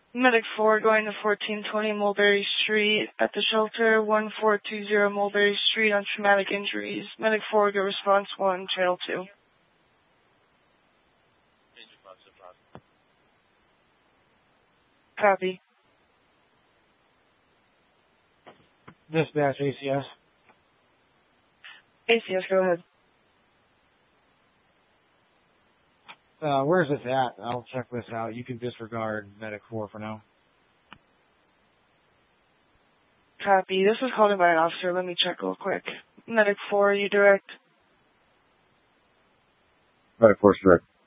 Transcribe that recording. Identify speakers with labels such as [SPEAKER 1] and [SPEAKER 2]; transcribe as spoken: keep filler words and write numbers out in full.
[SPEAKER 1] Medic four going to fourteen twenty Mulberry Street at the shelter, one four two zero Mulberry Street on traumatic injuries. Medic four, go response one, channel two. Copy.
[SPEAKER 2] Dispatch A C S.
[SPEAKER 1] A C S, go ahead.
[SPEAKER 2] Uh, where's this at? I'll check this out. You can disregard Medic four for now.
[SPEAKER 1] Copy. This was called in by an officer. Let me check real quick. Medic four, are you direct?
[SPEAKER 3] Medic four, direct.